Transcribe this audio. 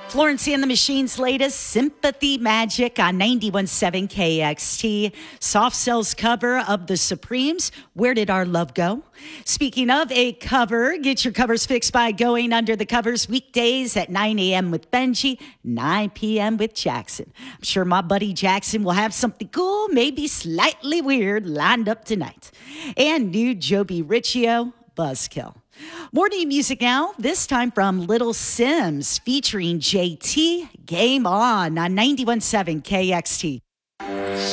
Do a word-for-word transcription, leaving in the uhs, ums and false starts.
Florence and the Machine's latest Sympathy Magic on ninety-one point seven K X T. Soft Cell's cover of The Supremes, Where Did Our Love Go? Speaking of a cover, get your covers fixed by going under the covers weekdays at nine a.m. with Benji, nine p.m. with Jackson. I'm sure my buddy Jackson will have something cool, maybe slightly weird, lined up tonight. And new Joby Riccio, Buzzkill. More new music now, this time from Little Sims featuring J T. Game On on ninety-one point seven K X T.